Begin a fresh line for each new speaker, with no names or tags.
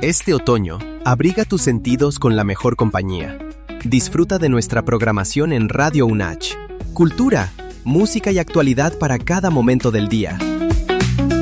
Este otoño, abriga tus sentidos con la mejor compañía. Disfruta de nuestra programación en Radio UNACH. Cultura, música y actualidad para cada momento del día.